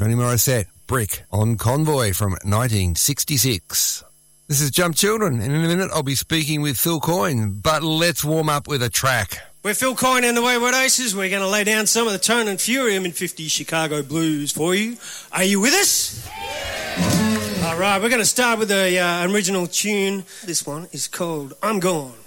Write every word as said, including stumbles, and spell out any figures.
Toni Morissette, Brick on Convoy from nineteen sixty-six. This is Jump Children, and in a minute I'll be speaking with Phil Coyne, but let's warm up with a track. We're Phil Coyne and the Wayward Aces. We're going to lay down some of the tone and fury of mid fifties Chicago blues for you. Are you with us? Yeah. All right, we're going to start with the uh, original tune. This one is called I'm Gone.